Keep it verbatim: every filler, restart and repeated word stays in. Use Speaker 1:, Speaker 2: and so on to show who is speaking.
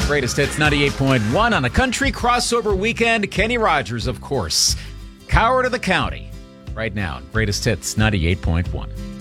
Speaker 1: Greatest Hits ninety-eight point one on a country crossover weekend. Kenny Rogers, of course. Coward of the County. Right now, Greatest Hits ninety-eight point one.